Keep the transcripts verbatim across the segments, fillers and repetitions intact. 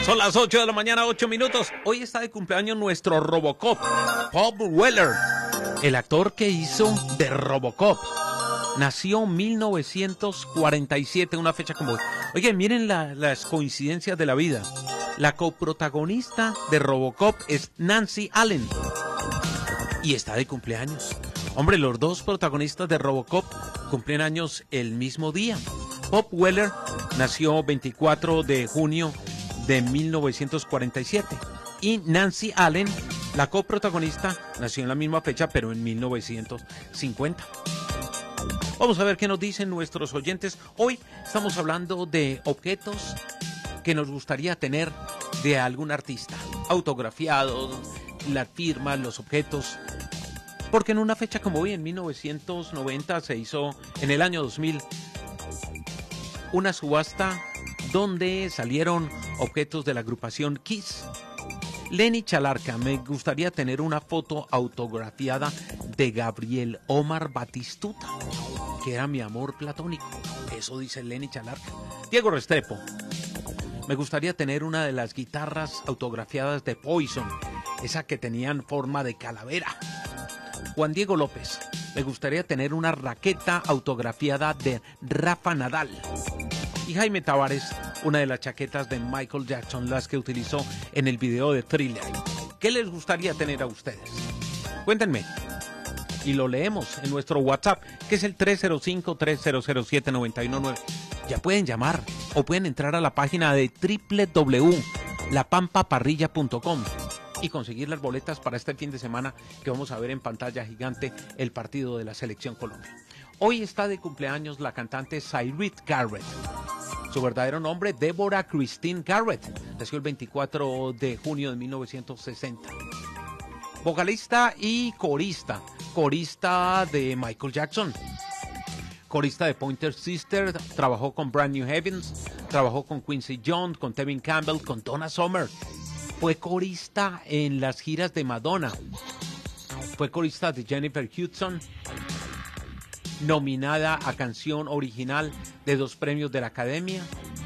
Son las ocho de la mañana, ocho minutos. Hoy está de cumpleaños nuestro Robocop, Bob Weller, el actor que hizo de Robocop. Nació en mil novecientos cuarenta y siete, una fecha como hoy. Oye, miren la, las coincidencias de la vida. La coprotagonista de Robocop es Nancy Allen y está de cumpleaños. Hombre, los dos protagonistas de Robocop cumplen años el mismo día. Bob Weller nació veinticuatro de junio de mil novecientos cuarenta y siete y Nancy Allen, la coprotagonista, nació en la misma fecha pero en mil novecientos cincuenta. Vamos a ver qué nos dicen nuestros oyentes. Hoy estamos hablando de objetos que nos gustaría tener de algún artista, autografiados, las firmas, los objetos. Porque en una fecha como hoy, en mil novecientos noventa, se hizo, en el año dos mil, una subasta donde salieron objetos de la agrupación Kiss. Lenny Chalarca, me gustaría tener una foto autografiada de Gabriel Omar Batistuta, que era mi amor platónico. Eso dice Lenny Chalarca. Diego Restrepo, me gustaría tener una de las guitarras autografiadas de Poison, esa que tenían forma de calavera. Juan Diego López, me gustaría tener una raqueta autografiada de Rafa Nadal. Y Jaime Tavares, una de las chaquetas de Michael Jackson, las que utilizó en el video de Thriller. ¿Qué les gustaría tener a ustedes? Cuéntenme. Y lo leemos en nuestro WhatsApp, que es el tres cero cinco, tres cero cero siete, nueve uno nueve. Ya pueden llamar o pueden entrar a la página de doble u doble u doble u punto la pampa parrilla punto com y conseguir las boletas para este fin de semana que vamos a ver en pantalla gigante el partido de la Selección Colombia. Hoy está de cumpleaños la cantante Cyril Garrett. Su verdadero nombre, Deborah Christine Garrett. Nació el veinticuatro de junio de mil novecientos sesenta. Vocalista y corista. Corista de Michael Jackson. Corista de Pointer Sisters. Trabajó con Brand New Heavens. Trabajó con Quincy Jones, con Tevin Campbell, con Donna Summer. Fue corista en las giras de Madonna. Fue corista de Jennifer Hudson. Nominada a canción original de dos premios de la Academia.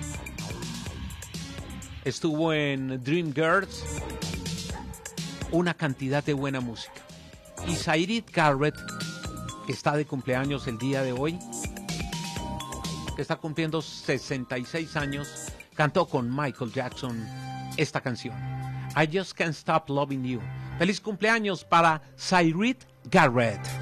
Estuvo en Dreamgirls. Una cantidad de buena música. Y Cyril Garrett, que está de cumpleaños el día de hoy, que está cumpliendo sesenta y seis años, cantó con Michael Jackson esta canción, I Just Can't Stop Loving You. Feliz cumpleaños para Cyril Garrett.